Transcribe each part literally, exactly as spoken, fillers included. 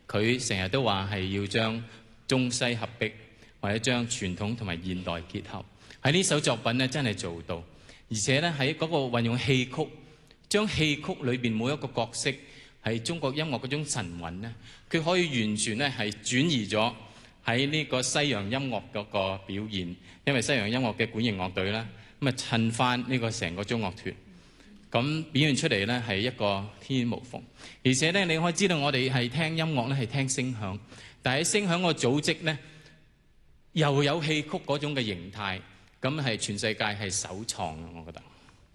佢成日都話係要將中西合璧，或者將傳統同埋現代結合。喺呢首作品咧，真係做到，而且咧喺嗰個運用戲曲，將戲曲裏邊每一個角色係中國音樂嗰種神韻咧，佢可以完全咧係轉移咗喺呢個西洋音樂嗰個表現，因為西洋音樂嘅管弦樂隊咧，咁啊襯翻呢個成個中樂團，咁表現出嚟咧係一個天衣無縫。而且咧，你可以知道我哋係聽音樂咧係聽聲響，但係喺聲響個組織咧又有戲曲嗰種嘅形態，咁係全世界係首創嘅，我覺得。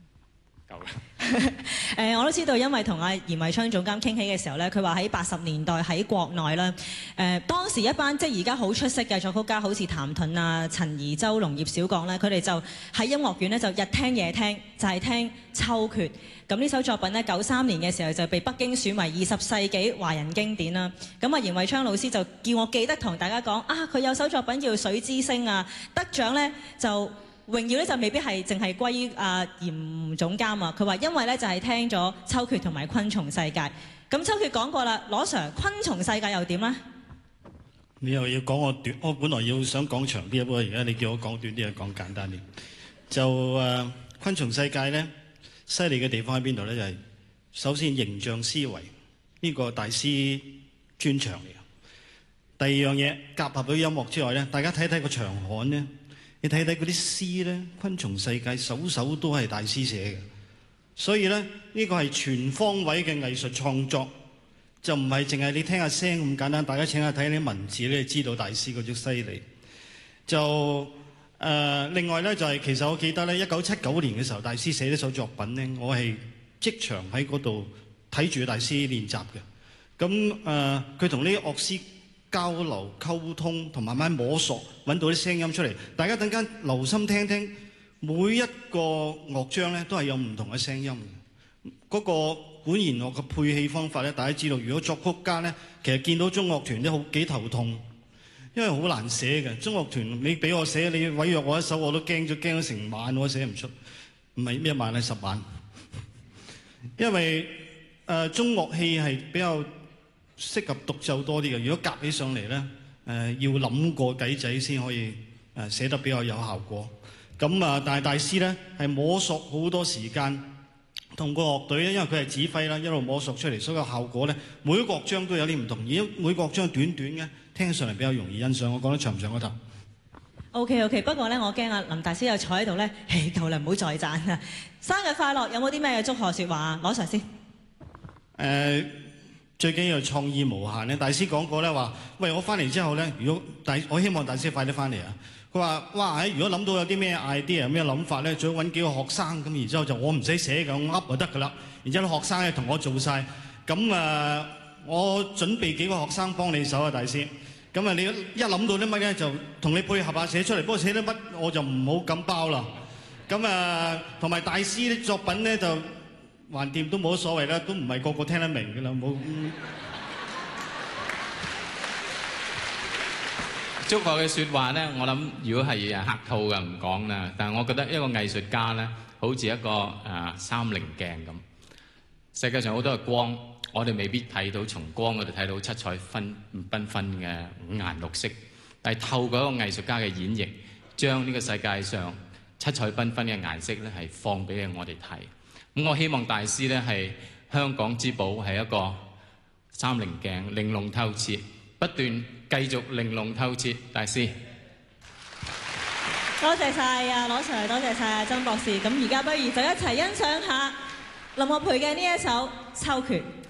誒，我都知道，因為同阿嚴偉昌總監傾起嘅時候咧，佢話喺八十年代喺國內咧，誒當時一班即係而家好出色嘅作曲家，好似譚盾啊、陳怡、周龍、葉小鋼咧，佢哋就喺音樂院咧就日聽夜聽，就係聽秋決。咁呢首作品咧，九三年嘅時候就被北京選為二十世紀華人經典啦。咁啊，嚴偉昌老師就叫我記得同大家講啊，佢有首作品叫《水之星》啊，得獎咧就。榮耀咧就未必係淨係歸於阿嚴總監啊，佢話因為咧就係聽咗秋決同埋昆蟲世界。咁秋決講過啦，羅 Sir 昆蟲世界又點咧？ 你又要講我短，我本來要想講長啲，不過而家你叫我講短啲，講簡單啲。就誒、呃、昆蟲世界咧，犀利嘅地方喺邊度咧？就係、是、首先形象思維呢、這個大師專長嚟嘅。第二樣嘢夾合到音樂之外咧，大家睇睇個長刊咧。你睇睇嗰啲詩咧，昆蟲世界首首都係大師寫嘅，所以咧呢個係全方位嘅藝術創作，就唔係淨係你聽下聲咁簡單。大家請下睇啲文字咧，知道大師嗰種犀利。就誒、呃，另外咧就係、是、其實我記得咧，一九七九年嘅時候，大師寫呢首作品咧，我係即場喺嗰度睇住大師練習嘅。咁誒，佢同呢啲樂師交流溝通同慢慢摸索，揾到啲聲音出嚟。大家等間留心聽聽，每一個樂章咧都係有唔同嘅聲音嘅。嗰個管弦樂嘅配器方法咧，大家知道，如果作曲家咧，其實見到中樂團都好幾頭痛，因為好難寫嘅。中樂團你俾我寫，你委約我一首，我都驚咗驚咗成晚，我寫唔出。唔係一晚係十晚，因為誒、呃、中樂器係比較適合獨奏多啲嘅，如果夾起上嚟咧，誒、呃、要諗過計仔先可以誒寫得比較有效果。咁啊，但係大師咧係摸索好多時間，同個樂隊咧，因為佢係指揮啦，一路摸索出嚟，所以個效果咧，每一個樂章都有啲唔同，而每個樂章短短嘅，聽上嚟比較容易欣賞。我講得長唔長嗰頭 ？OK OK， 不過咧，我驚阿林大師又坐喺度咧，誒夠啦，唔好再讚啦。生日快樂！有冇啲咩祝賀説話啊？攞 Sir 先。誒、 呃。最緊要創意無限咧，大師講過咧話，喂，我翻嚟之後咧，如果大我希望大師快啲翻嚟啊！佢話：哇，喺如果諗到有啲咩 idea、咩諗法咧，最好揾幾個學生咁，然之後就我唔使寫嘅，我噏就得㗎啦。然之後啲學生咧同我做晒，咁啊，我準備幾個學生幫你手啊，大師。咁啊，你一諗到啲乜咧，就同你配合下寫出嚟。不過寫啲乜我就唔好咁包啦。咁啊，同埋大師啲作品咧就。橫掂都冇乜所謂啦，都唔係個個聽得明㗎啦，冇。 祝賀嘅説話咧，我諗如果係客套嘅唔講啦，但係我覺得一個藝術家咧，好似一個誒三棱鏡咁。世界上好多嘅光，我哋未必睇到從光嗰度睇到七彩紛繽紛嘅五顏六色，但係透過一個藝術家嘅演繹，將呢個世界上七彩繽紛嘅顏色咧係放俾我哋睇。咁我希望大師咧係香港之寶，係一個三棱鏡，玲瓏透徹，不斷繼續玲瓏透徹。大師， 多謝晒啊，羅 Sir， 多謝晒啊，曾博士。咁而家不如就一齊欣賞下林樂培嘅呢一首《秋決》。